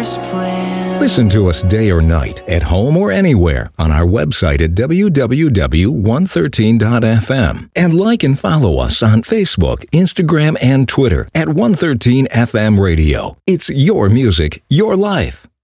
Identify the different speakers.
Speaker 1: first plan.
Speaker 2: Listen to us day or night, at home or anywhere, on our website at www.113.fm. And like and follow us on Facebook, Instagram, and Twitter at 113 FM Radio. It's your music, your life.